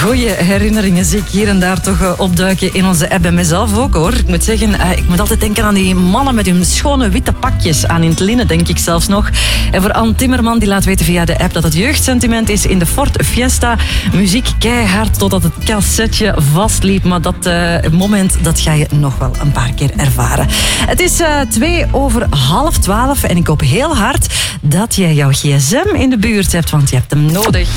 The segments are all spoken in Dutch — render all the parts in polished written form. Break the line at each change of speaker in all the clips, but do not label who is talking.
goeie herinneringen zie ik hier en daar toch opduiken in onze app. En mezelf ook, hoor. Ik moet zeggen, ik moet altijd denken aan die mannen met hun schone witte pakjes aan in het linnen, denk ik zelfs nog. En voor Ann Timmerman, die laat weten via de app dat het jeugdsentiment is in de Ford Fiesta. Muziek keihard totdat het cassetje vastliep. Maar dat moment, dat ga je nog wel een paar keer ervaren. Het is 12:02 en ik hoop heel hard dat jij jouw gsm in de buurt hebt, want je hebt hem nodig.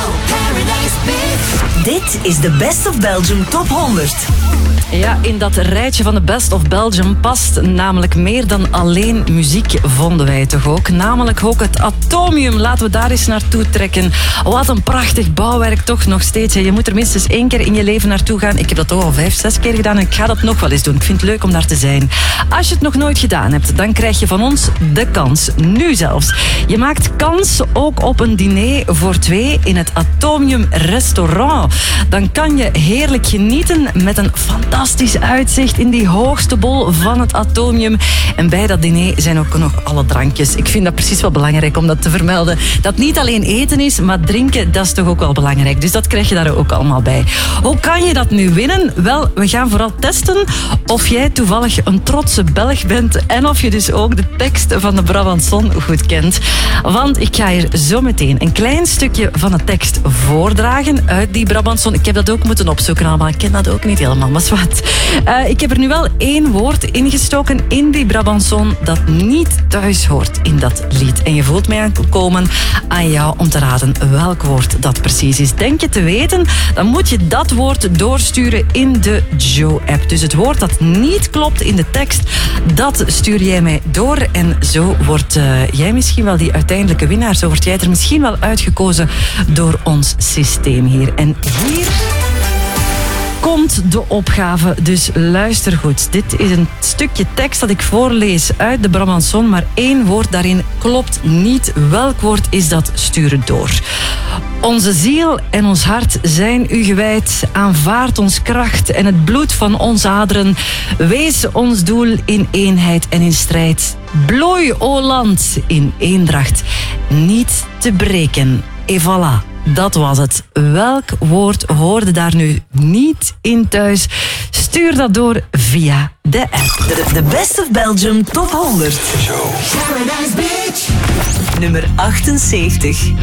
Dit is de Best of Belgium Top 100.
Ja, in dat rijtje van de Best of Belgium past namelijk meer dan alleen muziek, vonden wij toch ook. Namelijk ook het Atomium. Laten we daar eens naartoe trekken. Wat een prachtig bouwwerk toch nog steeds. Je moet er minstens 1 keer in je leven naartoe gaan. Ik heb dat toch al 5, 6 keer gedaan en ik ga dat nog wel eens doen. Ik vind het leuk om daar te zijn. Als je het nog nooit gedaan hebt, dan krijg je van ons de kans. Nu zelfs. Je maakt kans ook op een diner voor 2 in het Atomium restaurant. Dan kan je heerlijk genieten met een fantastisch uitzicht in die hoogste bol van het Atomium. En bij dat diner zijn ook nog alle drankjes. Ik vind dat precies wel belangrijk om dat te vermelden. Dat niet alleen eten is, maar drinken, dat is toch ook wel belangrijk. Dus dat krijg je daar ook allemaal bij. Hoe kan je dat nu winnen? Wel, we gaan vooral testen of jij toevallig een trotse Belg bent en of je dus ook de tekst van de Brabançon goed kent. Want ik ga hier zo meteen een klein stukje van de tekst voordragen uit die Brabançon. Ik heb dat ook moeten opzoeken allemaal. Ik ken dat ook niet helemaal, maar zwart. Ik heb er nu wel 1 woord ingestoken in die Brabançon dat niet thuis hoort in dat lied. En je voelt mij aankomen aan jou om te raden welk woord dat precies is. Denk je te weten, dan moet je dat woord doorsturen in de Joe-app. Dus het woord dat niet klopt in de tekst, dat stuur jij mij door. En zo word jij misschien wel die uiteindelijke winnaar. Zo word jij er misschien wel uitgekozen door ons systeem hier. En hier komt de opgave, dus luister goed. Dit is een stukje tekst dat ik voorlees uit de Brabançon, maar 1 woord daarin klopt niet. Welk woord is dat? Stuur het door. Onze ziel en ons hart zijn u gewijd. Aanvaard ons kracht en het bloed van onze aderen. Wees ons doel in eenheid en in strijd. Bloei, o land, in eendracht. Niet te breken. Et voilà. Dat was het. Welk woord hoorde daar nu niet in thuis? Stuur dat door via de app.
De Best of Belgium Top 100. Nummer 78.